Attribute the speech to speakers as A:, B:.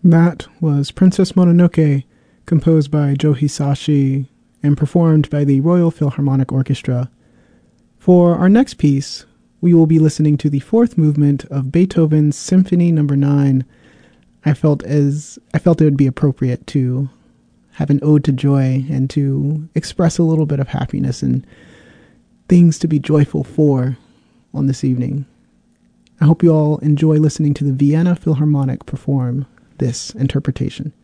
A: That was Princess Mononoke, composed by Joe Hisashi and performed by the Royal Philharmonic Orchestra. For our next piece, we will be listening to the fourth movement of Beethoven's Symphony No. 9. I felt it would be appropriate to have an ode to joy and to express a little bit of happiness and things to be joyful for on this evening. I hope you all enjoy listening to the Vienna Philharmonic perform this interpretation.